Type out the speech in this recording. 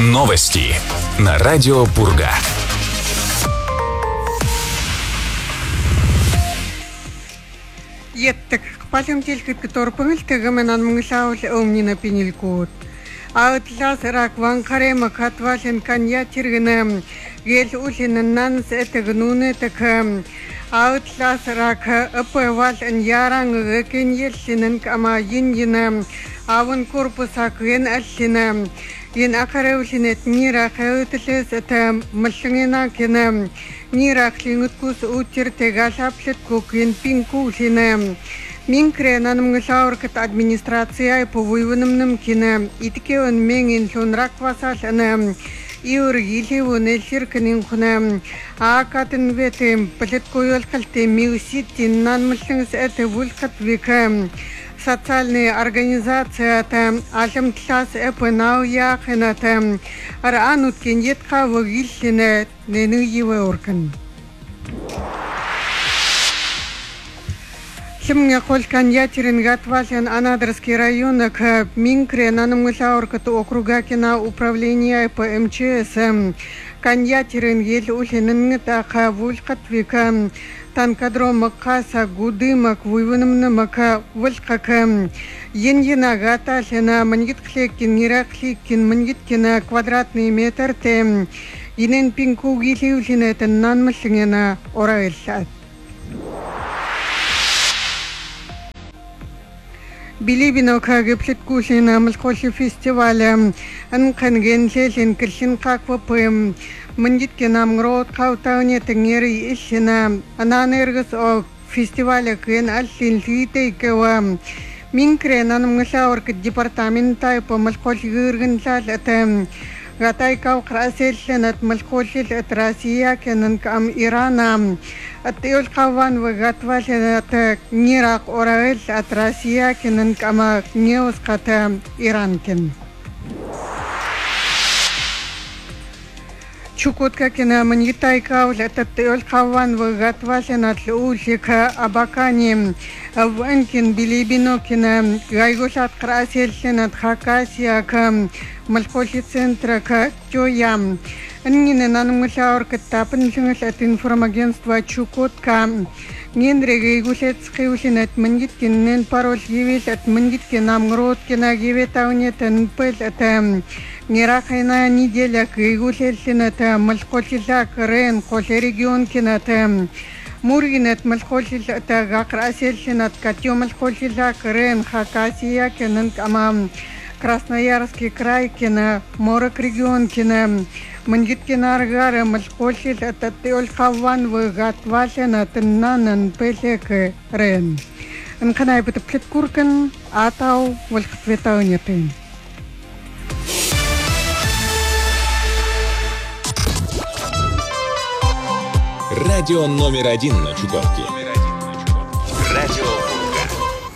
Новости на радио Пурга. Еттик палем телкит торпыңыл тегеменан мыңшаул омнина пинилкут. Аутлас рак ванкарема катвален канья тиргенем гел улиннан сетегнуне текем. Аутлас рак апвал яранг гекеньелсинен кама йиньинем аван корпусак ген аллинем. Ин акареулинет нира хаутлес этем млшингена кенем. Нира клингуткус утир тегалаплет кукин пинкулинем. Минкре нанамгшауркат администрация по войванным кине. Итке он менгин лунрак васаланем. Иур гиливун эльширканин хунем. Акатын ветем палеткойол кальте миуситин нанмлшингс эте вулкат викем. Социальные организации там алем тлас эпнау яхена там аранут кинетка вогильшине нену евеоркан. Химня холкан ятерин гатвален Анадырский район к Минкре нанамгшауркат округа кина управления по МЧС каньятерин ел улинен таха вулкат викам. Танкадро макаса гудымак вуйвынымнымака вылькакам еньена гаталена мангитклекин ниракликин мангиткина квадратный метр тем инен пинку гилиулинетен нанмышлингена орайлат. Билибинока геплеткушина млхоши фестиваля анканген лелин киршин каквапым мандиткина мгрот каутауне тенгери ишина ананергас о фестиваля кен аллин литейкева минкре нанамгшаурк департамента по млхоши гыргын лалатам гатайкау красельшенат млхоши Россия кенан кам Ирана Атеол каван вагатвалет нирак ораэл от Россия кенан кама неуската Иранкен. Чукотка кена манитайкау летатеол каван вагатвалет лулика абакани ванкин билибино кена гайгошат красельшенат Хакасия кам млхоши центра ка Тёям. Нина нанамгшауркат тапаншингал от информагентства Чукотка. Нинреге игушетскиушинат мангиткиннен парол гивил от мангиткин амгроткина гиветаунетен пэл от нирахайна неделя к игушетшинат малхошилак рен хоше регион кинат Мургинет малхошилак гакрасельшинат катё малхошилак рен Хакасия кинан камам Красноярский край кина Морок регион кина Мангиткина аргара малхошил ататеол хаван вагатвален атнанан пелек рен. Анканай бутплеткуркан атау валхтветаунетин. Радио номер 1 на Чукотке. Радио